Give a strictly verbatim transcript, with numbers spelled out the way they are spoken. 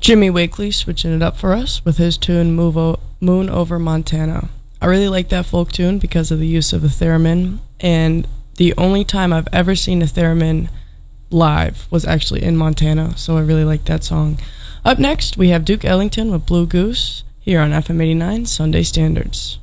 Jimmy Wakely switching it up for us with his tune Move o- Moon Over Montana. I really like that folk tune because of the use of a theremin, and the only time I've ever seen a theremin live was actually in Montana, so I really like that song. Up next, we have Duke Ellington with Blue Goose here on F M eighty-nine Sunday Standards.